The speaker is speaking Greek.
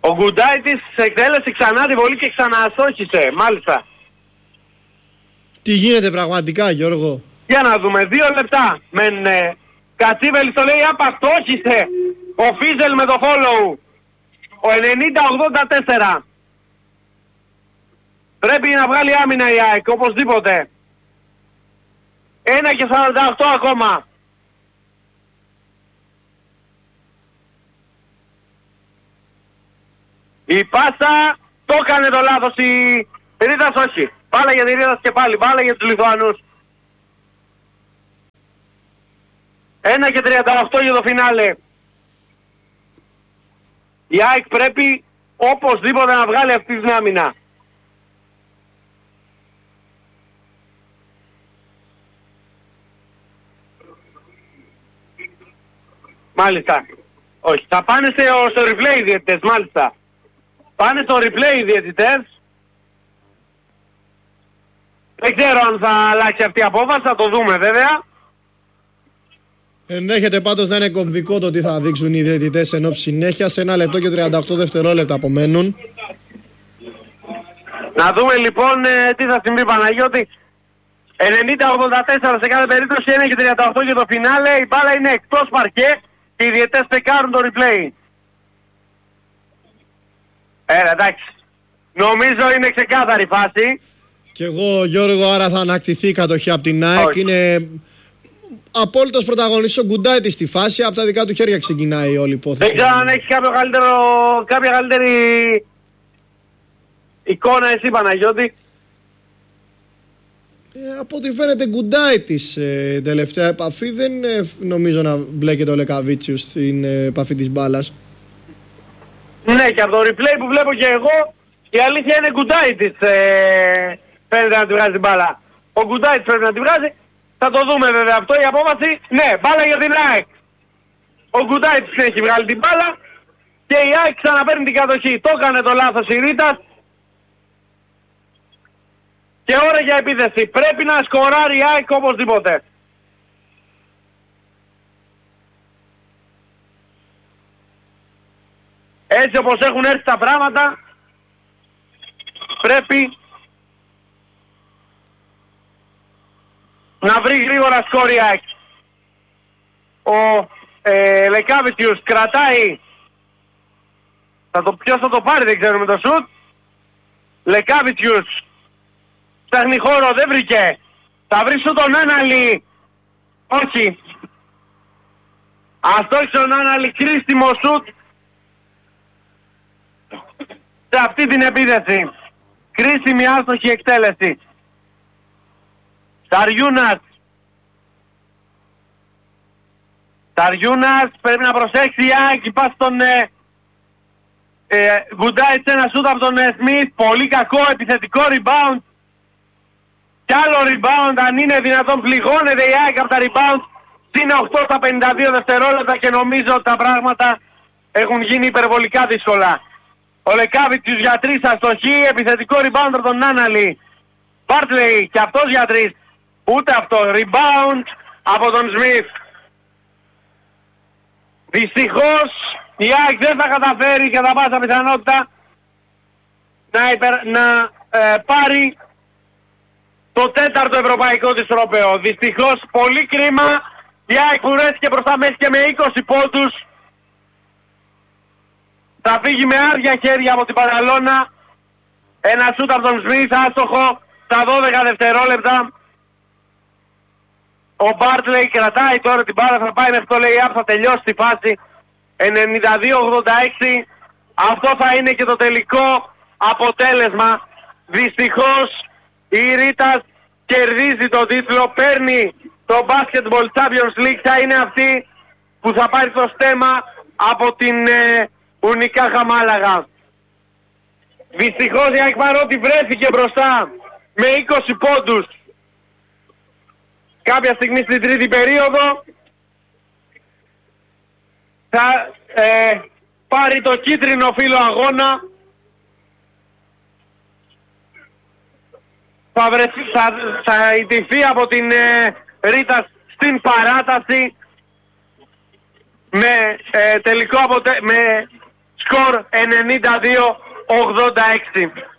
Ο Γκουντάιτης εκτέλεσε ξανά τη βολή και ξαναστόχισε, μάλιστα. Τι γίνεται πραγματικά, Γιώργο? Για να δούμε, 2 λεπτά. Κατσίβελη στο λέει, απαστόχισε ο Φίζελ με το follow. Ο 90-84. Πρέπει να βγάλει άμυνα η ΑΕΚ, οπωσδήποτε. 1:48 ακόμα. Η πάσα το έκανε το λάθος η Ρίτας, όχι. Μπάλα για τη Ρίτας και πάλι, μπάλα για τους Λιθουανούς. 1:38 για το φινάλε. Η ΑΕΚ πρέπει οπωσδήποτε να βγάλει αυτή την άμυνα. Μάλιστα. Όχι, θα πάνε στο replay οι διαιτητές, μάλιστα. Πάνε στο replay οι διαιτητές. Δεν ξέρω αν θα αλλάξει αυτή η απόφαση, θα το δούμε βέβαια. Ενέχεται πάντως να είναι κομβικό το τι θα δείξουν οι διαιτητές ενώ συνέχεια. Σε 1 λεπτό και 38 δευτερόλεπτα απομένουν. Να δούμε λοιπόν τι θα συμβεί, Παναγιώτη. 90-84 σε κάθε περίπτωση, 1:38 για το φινάλε. Η μπάλα είναι εκτός παρκέ και οι διαιτητές τσεκάρουν το replay. Εντάξει. Νομίζω είναι ξεκάθαρη φάση. Και εγώ, Γιώργο, άρα θα ανακτηθεί η κατοχή από την ΑΕΚ. Όχι. Είναι απόλυτος πρωταγωνιστής ο Γκουντάιτης στη φάση. Από τα δικά του χέρια ξεκινάει όλη η υπόθεση. Δεν ξέρω αν έχει κάποια καλύτερη εικόνα εσύ, Παναγιώτη. Από ό,τι φαίνεται Γκουντάιτης τελευταία επαφή. Δεν νομίζω να μπλέκεται ο Λεκαβίτσιους στην επαφή της μπάλας. Ναι, και από το replay που βλέπω και εγώ, η αλήθεια είναι Γκουντάιτης φαίνεται να τη βγάζει την μπάλα. Ο Γκουντάιτης πρέπει να τη βγάζει. Θα το δούμε βέβαια αυτό, η απόφαση. Ναι, μπάλα για την ΑΕΚ. Ο Γκουντάιτης έχει βγάλει την μπάλα και η ΑΕΚ ξαναπαίρνει την κατοχή. Το έκανε το λάθος η Ρίτας. Και ώρα για επίθεση. Πρέπει να σκοράρει η ΑΕΚ οπωσδήποτε. Έτσι όπως έχουν έρθει τα πράγματα, πρέπει να βρει γρήγορα σκόρ η ΑΕΚ. Ο Λεκάβιτσιους κρατάει. Ποιος θα το πάρει δεν ξέρουμε το σουτ. Λεκάβιτσιους ψάχνει χώρο, δεν βρήκε. Θα βρει σου τον Άναλη. Όχι. Αυτό έχει τον Άναλη, κρίσιμο σουτ σε αυτή την επίθεση. Κρίσιμη άστοχη εκτέλεση. Ταριούνας πρέπει να προσέξει η ΑΕΚ. Πας στον Γκουντάιτς, ένα σούτ από τον Σμιθ. Πολύ κακό επιθετικό rebound. Κι άλλο rebound, αν είναι δυνατόν πληγώνεται η ΑΕΚ από τα rebound. Είναι 8 στα 52 δευτερόλεπτα και νομίζω ότι τα πράγματα έχουν γίνει υπερβολικά δύσκολα. Ο Λεκάβιτσιους για 3 αστοχή, επιθετικό rebound από τον Άναλη. Μπάρτλεϊ και αυτός για 3. Ούτε αυτό, rebound από τον Σμιθ. Δυστυχώς η ΑΕΚ δεν θα καταφέρει κατά πάσα πιθανότητα να πάρει το 4ο ευρωπαϊκό της τρόπαιο. Δυστυχώς, πολύ κρίμα. Η ΑΕΚ που βρέθηκε μπροστά μέχρι και με 20 πόντους θα φύγει με άδεια χέρια από την Μπαρσελόνα. Ένα σούτ από τον Σμιθ, άστοχο στα 12 δευτερόλεπτα. Ο Μπάρτλεϊ κρατάει τώρα την μπάλα, θα πάει μέχρι το lay-up, θα τελειώσει τη φάση. 92-86. Αυτό θα είναι και το τελικό αποτέλεσμα. Δυστυχώς η Ρίτας κερδίζει τον τίτλο, παίρνει το Basketball Champions League, θα είναι αυτή που θα πάρει το στέμμα από την Unicaja Μάλαγα. Δυστυχώς η ΑΕΚ παρότι βρέθηκε μπροστά με 20 πόντους κάποια στιγμή στην τρίτη περίοδο, θα πάρει το κίτρινο φύλλο αγώνα. Θα ιτηθεί από την Ρίτα στην παράταση με τελικό με Σκορ 92-86.